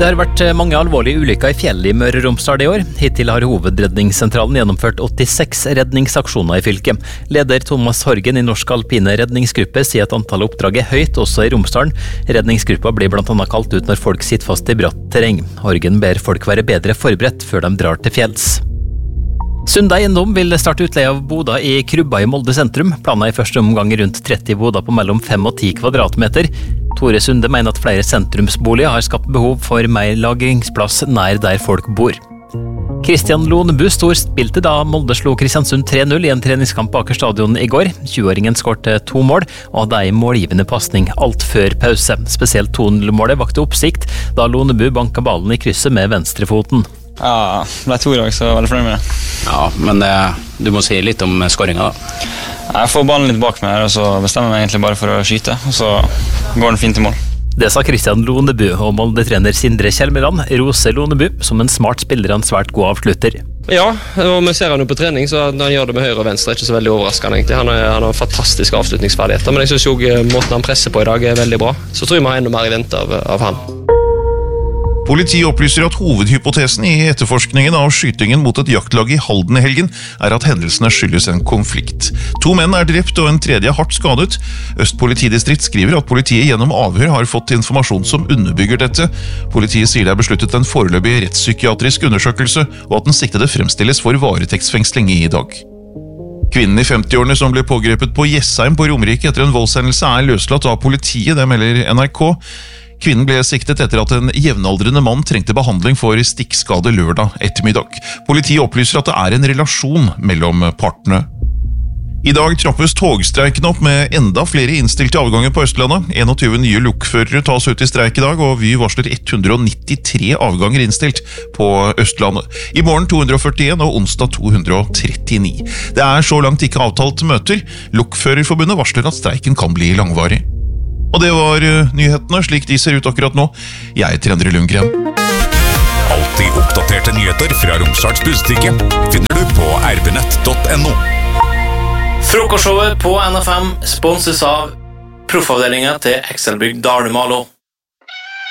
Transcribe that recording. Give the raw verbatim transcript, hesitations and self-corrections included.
Det har vært mange alvorlige ulykker i fjellet i Møre og Romsdal i år. Hittil har Hovedredningssentralen gjennomført åttiseks redningsaksjoner i fylket. Leder Thomas Horgen i Norsk Alpine Redningsgruppe sier at antallet oppdrag er høyt også i Romsdalen. Redningsgruppa blir blant annet kalt ut når folk sitter fast i bratt terreng. Horgen ber folk være bedre forberedt før de drar til fjells. Sunde Eiendom vil starte utleie av boder i Krubba i Molde sentrum. Planen er i første omgang rundt tretti boder på mellom fem og ti kvadratmeter. Tore Sunde mener at flere sentrumsboliger har skapt behov for mer lagringsplass nær der folk bor. Kristian Lonebu storspilte da Molde slo Kristiansund tre null i en treningskamp på Aker stadion i går. tjueåringen skårte to mål og hadde en målgivende passning alt før pause. Spesielt to null-målet vakte oppsikt da Lonebu banka ballen i krysset med venstrefoten. Ja, det ble to i dag, så jeg var veldig fornøyd med det. Ja, men det, du må si litt om skåringen da. Jeg får ballen litt bak meg, og så bestemmer jeg meg egentlig bare for å skyte, og så går den fint i mål. Det sa Kristian Lonebu, og Molde-trener Sindre Kjelmeland roser Lonebu som en smart spiller og en svært god avslutter. Ja, og vi ser han jo på trening, så når han gjør det med høyre og venstre er ikke så veldig overraskende egentlig. Han, er, han har fantastiske avslutningsferdigheter, men jeg synes jo måten han presser på i dag er veldig bra. Så tror jeg vi har enda mer i vente av, av han. Politiet opplyser at hovedhypotesen i etterforskningen av skytingen mot et jaktlag i Halden i helgen er at hendelsene skyldes en konflikt. To menn er drept og en tredje hardt skadet. Øst politidistrikt skriver at politiet gjennom avhør har fått informasjon som underbygger dette. Politiet sier det er besluttet en foreløpig rettspsykiatrisk undersøkelse, og at den siktede fremstilles for varetektsfengsling i dag. Kvinnen i femti-årene som ble pågrepet på Jessheim på Romerike etter en voldshendelse er løslatt av politiet, det melder N R K. Kvinnen ble siktet etter at en jevnaldrende mann trengte behandling for stikkskade lørdag ettermiddag. Politiet opplyser at det er en relasjon mellom partene. I dag trappes togstreiken opp med enda flere innstilte avganger på Østlandet. enogtyve nye lokførere tas ut i streik i dag, og Vy varsler ett hundre og nittitre avganger innstilt på Østlandet. I morgen to hundre og førtien og onsdag to hundre og trettini. Det er så langt ikke avtalt møter. Lokførerforbundet varsler at streiken kan bli langvarig. Og det var nyhetene, slik de ser ut akkurat nå. Jeg heter Endre Lundgren. Alltid oppdaterte nyheter fra Romsdals Budstikke finner du på r b nett punktum n o. Frokostshowet på N F M sponses av proffavdelingen til Excelbygg Dalumalo.